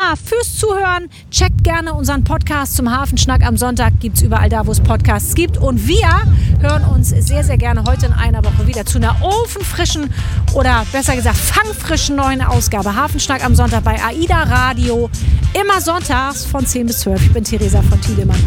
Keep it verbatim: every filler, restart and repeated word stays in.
ja, fürs Zuhören. Checkt gerne unseren Podcast zum Hafenschnack am Sonntag. Gibt's überall da, wo es Podcasts gibt. Und wir hören uns sehr, sehr gerne heute in einer Woche wieder zu einer ofenfrischen oder besser gesagt fangfrischen neuen Ausgabe. Hafenschnack am Sonntag bei AIDA Radio. Immer sonntags von zehn bis zwölf. Ich bin Theresa von Tiedemann.